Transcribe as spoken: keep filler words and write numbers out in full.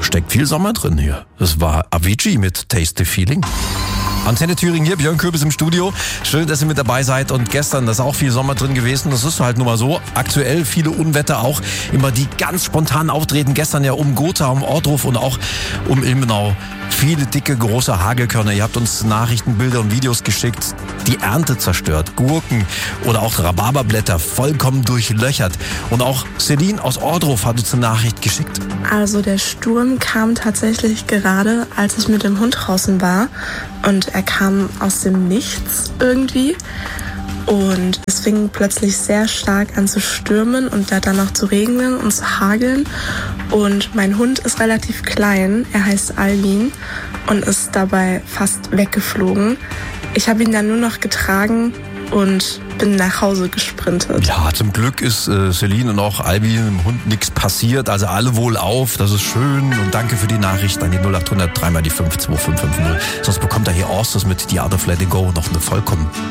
steckt viel Sommer drin hier. Das war Avicii mit Taste the Feeling. Antenne Thüringen hier, Björn Köbis im Studio. Schön, dass ihr mit dabei seid. Und gestern, da ist auch viel Sommer drin gewesen. Das ist halt nun mal so. Aktuell viele Unwetter auch. Immer die ganz spontan auftreten. Gestern ja um Gotha, um Ohrdruf und auch um Ilmenau. Viele dicke, große Hagelkörner. Ihr habt uns Nachrichten, Bilder und Videos geschickt. Die Ernte zerstört. Gurken oder auch Rhabarberblätter vollkommen durchlöchert. Und auch Celine aus Ohrdruf hat uns eine Nachricht geschickt. Also der Sturm kam tatsächlich gerade, als ich mit dem Hund draußen war. Und er kam aus dem Nichts irgendwie. Und es fing plötzlich sehr stark an zu stürmen und dann noch zu regnen und zu hageln. Und mein Hund ist relativ klein, er heißt Alvin und ist dabei fast weggeflogen. Ich habe ihn dann nur noch getragen und bin nach Hause gesprintet. Ja, zum Glück ist äh, Celine und auch Alvin dem Hund nichts passiert. Also alle wohl auf, das ist schön. Und danke für die Nachricht an die null acht hundert drei mal die fünf zwei fünf fünf null. Sonst bekommt er hier Orstes mit The Art of Letting Go noch eine vollkommen